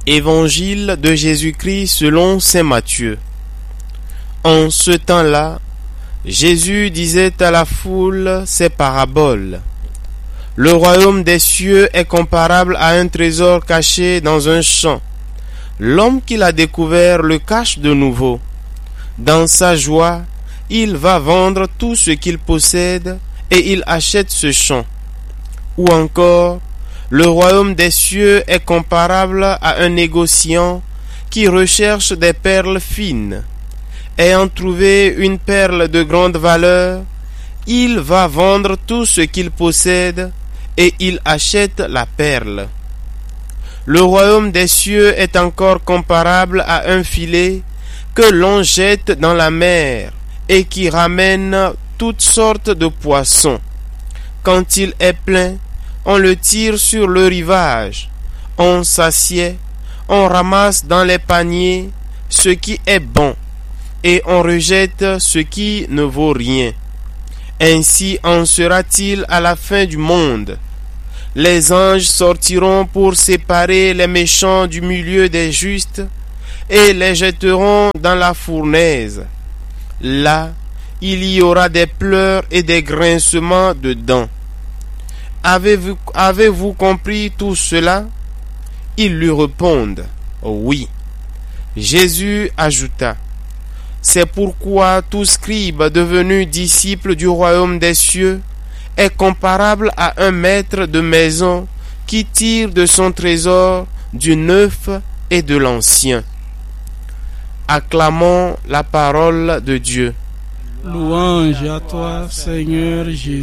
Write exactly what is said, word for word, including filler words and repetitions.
Évangile de Jésus-Christ selon saint Matthieu. En ce temps-là, Jésus disait à la foule ces paraboles. Le royaume des cieux est comparable à un trésor caché dans un champ. L'homme qui l'a découvert le cache de nouveau. Dans sa joie, il va vendre tout ce qu'il possède et il achète ce champ. Ou encore, le royaume des cieux est comparable à un négociant qui recherche des perles fines. Ayant trouvé une perle de grande valeur, il va vendre tout ce qu'il possède et il achète la perle. Le royaume des cieux est encore comparable à un filet que l'on jette dans la mer et qui ramène toutes sortes de poissons. Quand il est plein, on le tire sur le rivage, on s'assied, on ramasse dans les paniers ce qui est bon et on rejette ce qui ne vaut rien. Ainsi en sera-t-il à la fin du monde. Les anges sortiront pour séparer les méchants du milieu des justes et les jetteront dans la fournaise. Là, il y aura des pleurs et des grincements de dents. Avez-vous, avez-vous compris tout cela? Ils lui répondent, oui. Jésus ajouta, c'est pourquoi tout scribe devenu disciple du royaume des cieux est comparable à un maître de maison qui tire de son trésor du neuf et de l'ancien. Acclamons la parole de Dieu. Louange à toi, Seigneur Jésus.